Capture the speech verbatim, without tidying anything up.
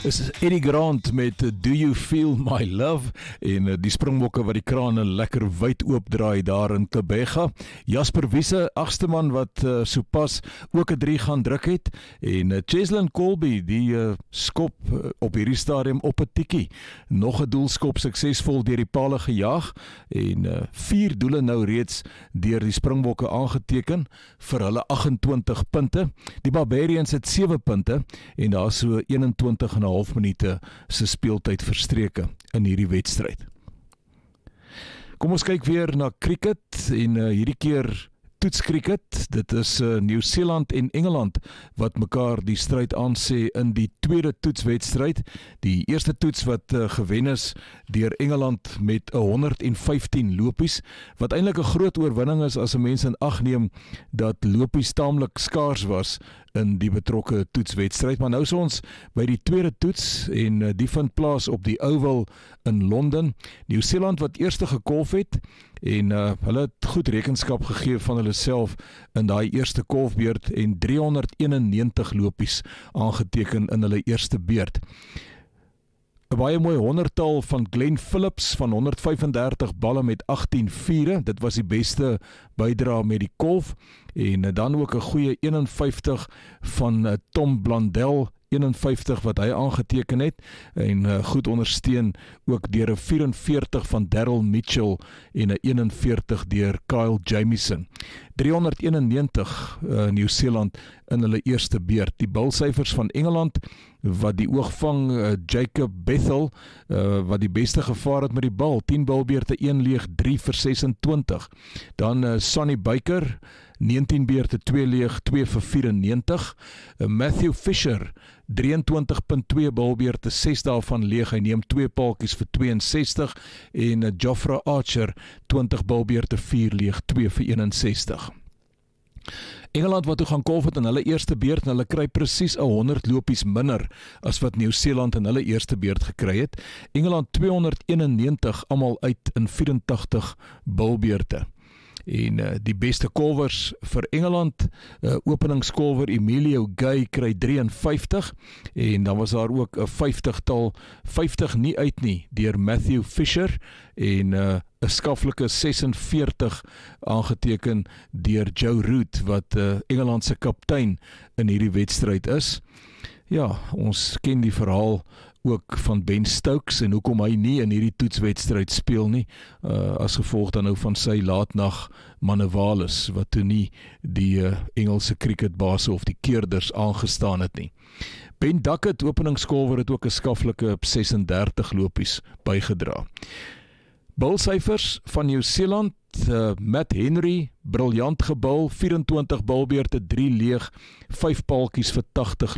Is Eddie Grant met Do You Feel My Love en die Springbokke wat die krane lekker wyd oopdraai daar in Tebega. Jasper Wiese, agste man wat uh, sopas ook 'n drie gaan druk het en uh, Cheslin Colby die uh, skop uh, op hierdie stadium op 'n tikkie. Nog 'n doelskop suksesvol deur die pale gejaag en uh, vier doele nou reeds deur die Springbokke aangeteken vir hulle agt en twintig punte. Die Barbarians het sewe punte en daar is so eenentwintig en 'n half minute se speeltyd verstreke in hierdie wedstryd. Kom ons kyk weer na cricket en uh, hierdie keer toetskriket. Dit is uh, Nieu-Seeland en Engeland wat mekaar die stryd aansê in die tweede toetswedstryd. Die eerste toets wat uh, gewen is deur Engeland met honderd en vyftien lopies, wat eintlik 'n groot oorwinning is as 'n mens in ag neem dat lopies taamlik skaars was in die betrokke toetswedstryd. Maar nou is ons by die tweede toets en uh, die vind plaas op die Oval in Londen. Nieu-Seeland wat eerste gekolf het en uh, hulle het goed rekenskap gegee van hulle self in daai eerste kolfbeurt en driehonderdeenennegentig lopies aangeteken in hulle eerste beurt. 'n Baie mooi honderdtal van Glenn Phillips van honderd vyf en dertig balle met agttien vure. Dit was die beste bydra met die kolf. En dan ook 'n goeie eenenvyftig van Tom Blandell, eenenvyftig wat hy aangeteken het en uh, goed ondersteun ook deur 'n vyf-en-veertig van Darryl Mitchell en 'n eenenveertig deur Kyle Jamieson. driehonderdeenennegentig uh, Nieu-Seeland in hulle eerste beurt. Die bilsyfers van Engeland wat die oog vang, uh, Jacob Bethel uh, wat die beste gevaar het met die bal, tien bilbeurte, een leeg, drie vir ses en twintig. Dan uh, Sonny Baker, negentien beurte, twee leeg, twee vir vyf en negentig. Uh, Matthew Fisher, drie en twintig punt twee bilbeurte, ses daarvan leeg, hy neem twee paaltjies vir twee en sestig en uh, Jofra Archer, twintig bilbeurte, vier leeg, twee vir een en sestig. Engeland wat toe gaan kolf het in hulle eerste beurt en hulle kry presies honderd lopies minder as wat Nieu-Seeland in hulle eerste beurt gekry het. Engeland tweehonderdeenennegentig almal uit in vyf-en-tagtig bilbeurte. En uh, die beste kolwers vir Engeland, uh, openingskolwer Emilio Gay kry drie en vyftig en dan was daar ook 'n vyftigtal, vyftig nie uit nie deur Matthew Fisher en 'n uh, 'n skaflike ses en veertig aangeteken deur Joe Root wat uh, Engeland se kaptein in hierdie wedstryd is. Ja, ons ken die verhaal ook van Ben Stokes en hoekom hy nie in hierdie toetswedstryd speel nie, uh, as gevolg dan nou van sy laatnag manoeuvres wat toe nie die uh, Engelse cricketbase of die keerders aangestaan het nie. Ben Duckett, openingskolwer, het ook 'n skaflike ses en dertig lopies bygedra. Bilsyfers van Nieu-Seeland, uh, Matt Henry, briljant gebul, vyf en twintig bilbeurte, drie leeg, vyf paaltjies vir tagtig